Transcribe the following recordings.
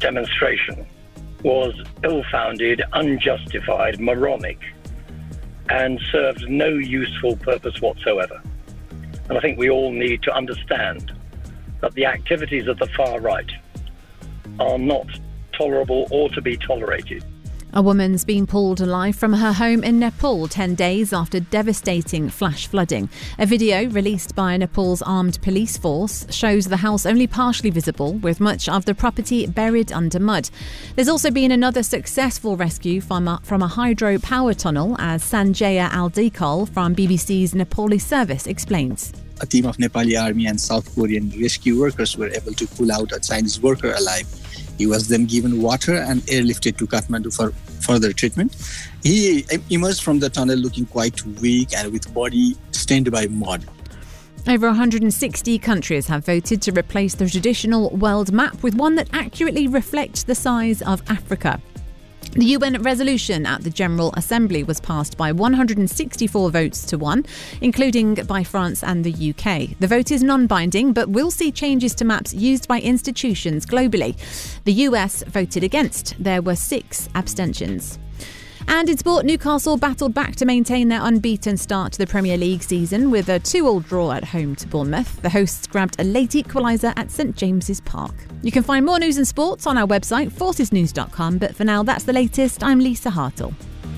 demonstration was ill-founded, unjustified, moronic, and served no useful purpose whatsoever. And I think we all need to understand that the activities of the far right are not tolerable or to be tolerated. A woman's been pulled alive from her home in Nepal 10 days after devastating flash flooding. A video released by Nepal's armed police force shows the house only partially visible, with much of the property buried under mud. There's also been another successful rescue from a hydropower tunnel, as Sanjaya Aldikal from BBC's Nepali service explains. A team of Nepali army and South Korean rescue workers were able to pull out a Chinese worker alive. He was then given water and airlifted to Kathmandu for further treatment. He emerged from the tunnel looking quite weak and with body stained by mud. Over 160 countries have voted to replace the traditional world map with one that accurately reflects the size of Africa. The UN resolution at the General Assembly was passed by 164 votes to 1, including by France and the UK. The vote is non-binding, but will see changes to maps used by institutions globally. The US voted against. There were 6 abstentions. And in sport, Newcastle battled back to maintain their unbeaten start to the Premier League season with a 2-2 draw at home to Bournemouth. The hosts grabbed a late equaliser at St James's Park. You can find more news and sports on our website, forcesnews.com. But for now, that's the latest. I'm Lisa Hartle.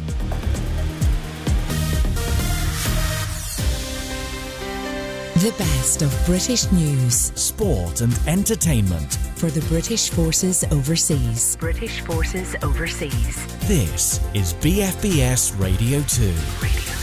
The best of British news, sport and entertainment for the British Forces Overseas. British Forces Overseas. This is BFBS Radio 2.